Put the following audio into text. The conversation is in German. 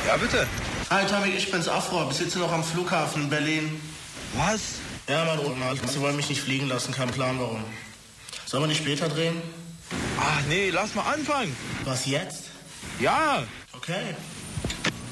Ja, bitte. Hi, Tommy, ich bin's, Afro. Bis jetzt noch am Flughafen in Berlin. Was? Ja, mein Bruder, sie wollen mich nicht fliegen lassen. Kein Plan, warum. Sollen wir nicht später drehen? Ach nee, lass mal anfangen. Was, jetzt? Ja. Okay.